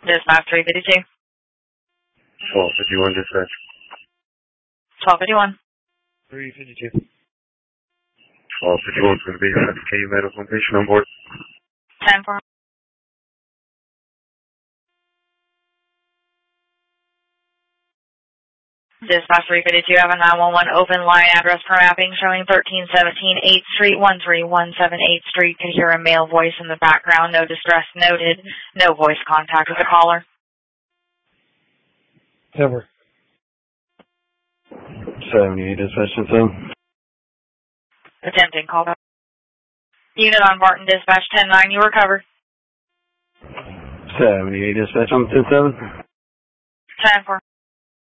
Dispatch 352. 1251 dispatch. 1251. 352. 1251 is going to be your FK medical patient on board. 10-4. Dispatch 352, have a 911 open line address for mapping showing 1317 8th Street, 13178 Street. Could hear a male voice in the background. No distress noted. No voice contact with the caller. Cover. 78 dispatch 10-7. Attempting call back. Unit on Barton, dispatch 10-9, you were covered. 78 dispatch on 10-7. 10-4.